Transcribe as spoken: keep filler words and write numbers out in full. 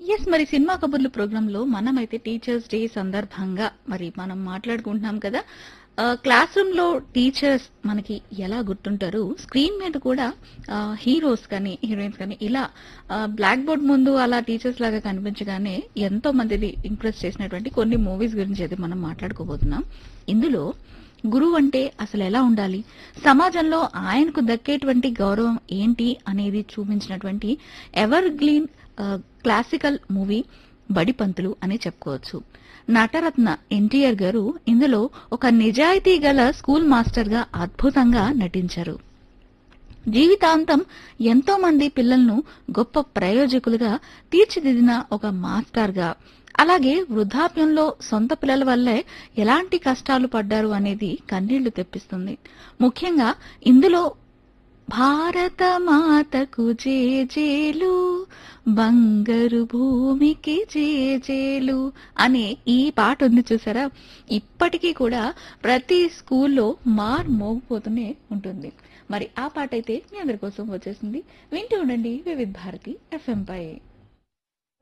Yes మరి cinema కబుర్లు programme లో మనమైతే టీచర్స్ డే సందర్భంగా మరి మనం మాట్లాడుకుంటున్నాం కదా. ఆ, క్లాస్ రూమ్ లో టీచర్స్ మనకి ఎలా గుర్తుంటారు, స్క్రీన్ మీద కూడా ఆ, హీరోస్ కానీ హీరోయిన్స్ కానీ ఇలా ఆ, బ్లాక్ బోర్డ్ ముందు అలా టీచర్స్ లాగా కనిపించగానే ఎంతో మందిని ఇంప్రెస్ చేసినటువంటి కొన్ని మూవీస్ గురించి అయితే మనం మాట్లాడుకోబోతున్నాం. ఇందులో గురువు అంటే అసలు ఎలా ఉండాలి, సమాజంలో ఆయనకు దక్కేటువంటి గౌరవం ఏంటి అనేది చూపించినటువంటి ఎవర్ గ్లీన్ క్లాసికల్ మూవీ బడిపంతులు అని చెప్పుకోవచ్చు. నటరత్న ఎన్టీఆర్ గారు ఇందులో ఒక నిజాయితీ గల స్కూల్ మాస్టర్ గా అద్భుతంగా నటించారు. జీవితాంతం ఎంతో మంది పిల్లలను గొప్ప ప్రయోజకులుగా తీర్చిదిద్దిన ఒక మాస్టర్ గా, అలాగే వృద్ధాప్యంలో సొంత పిల్లల వల్లే ఎలాంటి కష్టాలు పడ్డారు అనేది కన్నీళ్లు తెప్పిస్తుంది. ముఖ్యంగా ఇందులో భారత మాతకు జేజేలు, బంగారు భూమికి జేజేలు అనే ఈ పాట ఉంది చూసారా, ఇప్పటికీ కూడా ప్రతి స్కూల్లో మార్ మోగిపోతూనే ఉంటుంది. మరి ఆ పాట అయితే మీ అందరి కోసం వచ్చేసింది. వింటూ ఉండండి వివిధ భారతి ఎఫ్ఎం పై.